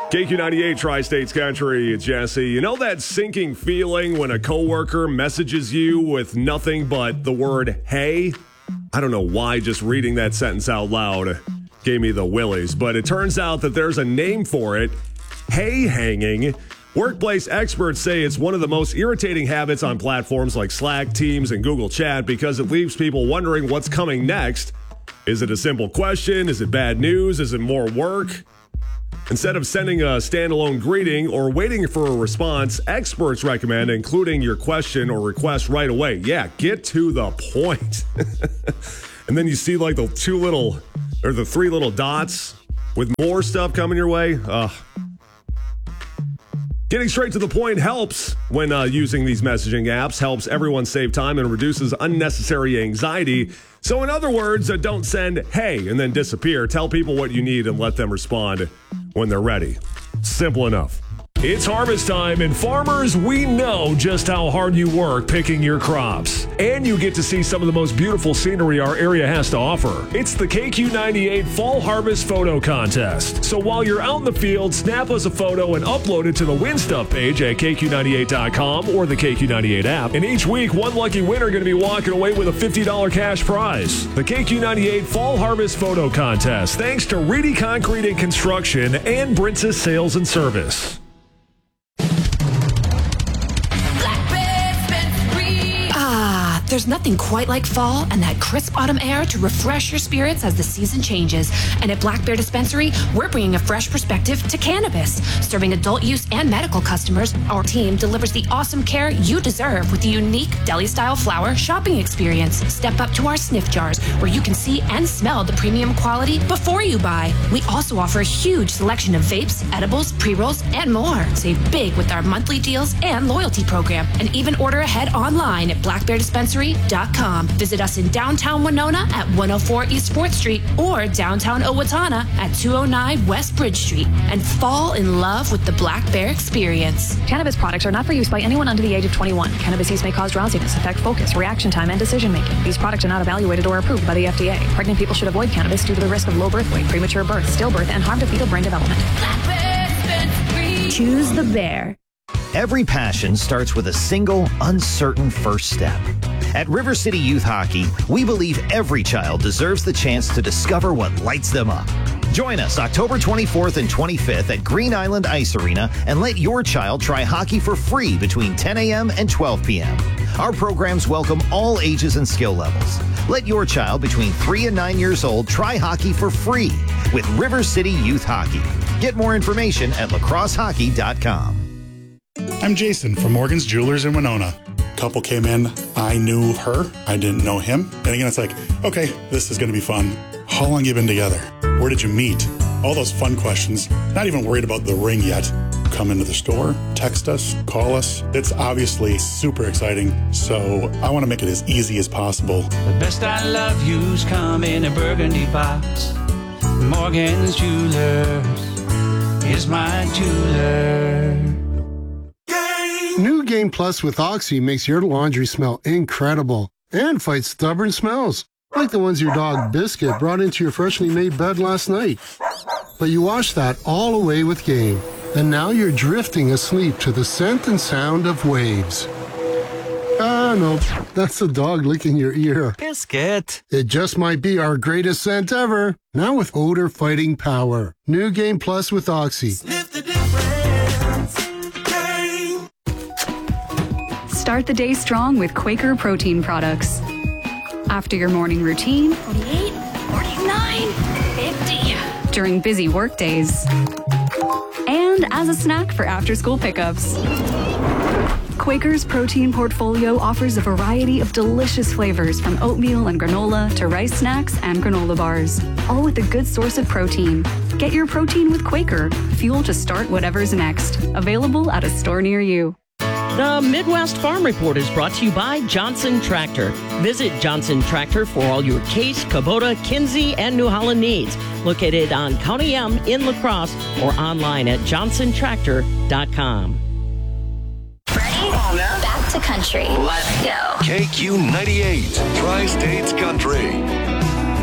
KQ98 Tri-States Country, it's Jesse. You know that sinking feeling when a coworker messages you with nothing but the word hey? I don't know why just reading that sentence out loud gave me the willies, but it turns out that there's a name for it, hey hanging. Workplace experts say it's one of the most irritating habits on platforms like Slack, Teams, and Google Chat because it leaves people wondering what's coming next. Is it a simple question? Is it bad news? Is it more work? Instead of sending a standalone greeting or waiting for a response, experts recommend including your question or request right away. Yeah, get to the point. And then you see like the three little dots with more stuff coming your way. Getting straight to the point helps when using these messaging apps, helps everyone save time and reduces unnecessary anxiety. So in other words, don't send hey and then disappear. Tell people what you need and let them respond when they're ready. Simple enough. It's harvest time, and farmers, we know just how hard you work picking your crops. And you get to see some of the most beautiful scenery our area has to offer. It's the KQ98 Fall Harvest Photo Contest. So while you're out in the field, snap us a photo and upload it to the Win Stuff page at KQ98.com or the KQ98 app. And each week, one lucky winner going to be walking away with a $50 cash prize. The KQ98 Fall Harvest Photo Contest, thanks to Reedy Concrete and Construction and Brintzes Sales and Service. There's nothing quite like fall and that crisp autumn air to refresh your spirits as the season changes. And at Black Bear Dispensary, we're bringing a fresh perspective to cannabis. Serving adult use and medical customers, our team delivers the awesome care you deserve with the unique deli-style flower shopping experience. Step up to our sniff jars where you can see and smell the premium quality before you buy. We also offer a huge selection of vapes, edibles, pre-rolls, and more. Save big with our monthly deals and loyalty program. And even order ahead online at blackbeardispensary.com. Visit us in downtown Winona at 104 East 4th Street or downtown Owatonna at 209 West Bridge Street and fall in love with the Black Bear experience. Cannabis products are not for use by anyone under the age of 21. Cannabis use may cause drowsiness, affect focus, reaction time, and decision making. These products are not evaluated or approved by the FDA. Pregnant people should avoid cannabis due to the risk of low birth weight, premature birth, stillbirth, and harm to fetal brain development. Black Bear Dispensary. Choose the bear. Every passion starts with a single, uncertain first step. At River City Youth Hockey, we believe every child deserves the chance to discover what lights them up. Join us October 24th and 25th at Green Island Ice Arena and let your child try hockey for free between 10 a.m. and 12 p.m. Our programs welcome all ages and skill levels. Let your child between 3 and 9 years old try hockey for free with River City Youth Hockey. Get more information at lacrossehockey.com. I'm Jason from Morgan's Jewelers in Winona. Couple came in, I knew her, I didn't know him. And again, it's like, okay, this is gonna be fun. How long you been together? Where did you meet? All those fun questions. Not even worried about the ring yet. Come into the store, text us, call us. It's obviously super exciting, so I wanna make it as easy as possible. The best I love you's come in a burgundy box. Morgan's Jewelers is my jeweler. New Game Plus with Oxy makes your laundry smell incredible and fights stubborn smells, like the ones your dog Biscuit brought into your freshly made bed last night. But you washed that all away with Game, and now you're drifting asleep to the scent and sound of waves. No, that's the dog licking your ear. Biscuit. It just might be our greatest scent ever, now with odor-fighting power. New Game Plus with Oxy. Sniff the difference. Game. Start the day strong with Quaker protein products. After your morning routine, 48, 49, 50. During busy work days, and as a snack for after-school pickups. Quaker's protein portfolio offers a variety of delicious flavors from oatmeal and granola to rice snacks and granola bars, all with a good source of protein. Get your protein with Quaker, fuel to start whatever's next. Available at a store near you. The Midwest Farm Report is brought to you by Johnson Tractor. Visit Johnson Tractor for all your Case, Kubota, Kinsey, and New Holland needs. Located on County M in La Crosse or online at johnsontractor.com. Back to country. Let's go. KQ98, Tri-States Country.